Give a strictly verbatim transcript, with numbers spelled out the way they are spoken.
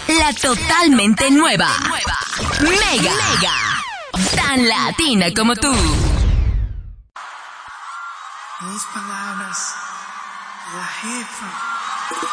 La totalmente nueva. Mega. Mega. Tan latina como tú. Mis palabras, la jefa.